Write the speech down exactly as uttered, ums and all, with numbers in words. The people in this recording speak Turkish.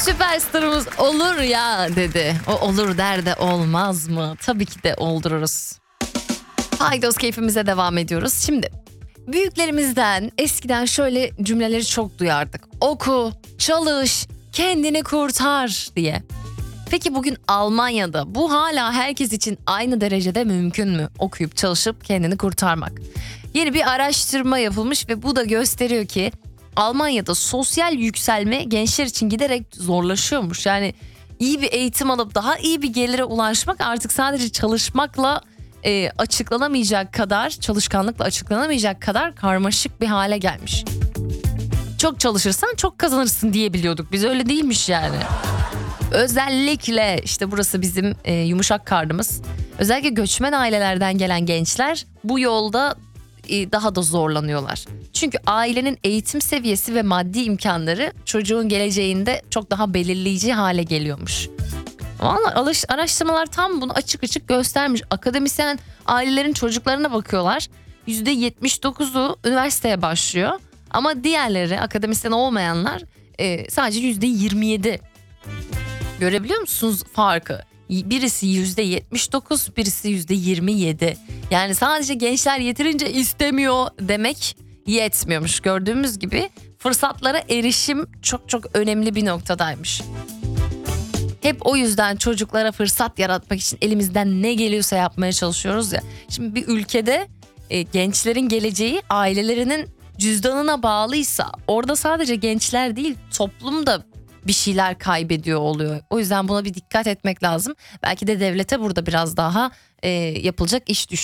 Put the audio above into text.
Süperstarımız olur ya dedi. O olur der de olmaz mı? Tabii ki de oldururuz. Paydos keyfimize devam ediyoruz. Şimdi büyüklerimizden eskiden şöyle cümleleri çok duyardık. Oku, çalış, kendini kurtar diye. Peki bugün Almanya'da bu hala herkes için aynı derecede mümkün mü? Okuyup çalışıp kendini kurtarmak. Yeni bir araştırma yapılmış ve bu da gösteriyor ki Almanya'da sosyal yükselme gençler için giderek zorlaşıyormuş. Yani iyi bir eğitim alıp daha iyi bir gelire ulaşmak artık sadece çalışmakla e, açıklanamayacak kadar, çalışkanlıkla açıklanamayacak kadar karmaşık bir hale gelmiş. Çok çalışırsan çok kazanırsın diye biliyorduk. Biz öyle değilmiş yani. Özellikle işte burası bizim e, yumuşak karnımız. Özellikle göçmen ailelerden gelen gençler bu yolda e, daha da zorlanıyorlar. Çünkü ailenin eğitim seviyesi ve maddi imkanları çocuğun geleceğinde çok daha belirleyici hale geliyormuş. Vallahi araştırmalar tam bunu açık açık göstermiş. Akademisyen ailelerin çocuklarına bakıyorlar. yüzde yetmiş dokuzu üniversiteye başlıyor. Ama diğerleri, akademisyen olmayanlar e, sadece yüzde yirmi yedi. Görebiliyor musunuz farkı? Birisi yüzde yetmiş dokuz, birisi yüzde yirmi yedi. Yani sadece gençler yeterince istemiyor demek yetmiyormuş. Gördüğümüz gibi fırsatlara erişim çok çok önemli bir noktadaymış. Hep o yüzden çocuklara fırsat yaratmak için elimizden ne geliyorsa yapmaya çalışıyoruz ya. Şimdi bir ülkede e, gençlerin geleceği ailelerinin cüzdanına bağlıysa orada sadece gençler değil toplum da bir şeyler kaybediyor oluyor. O yüzden buna bir dikkat etmek lazım. Belki de devlete burada biraz daha e, yapılacak iş düşüyor.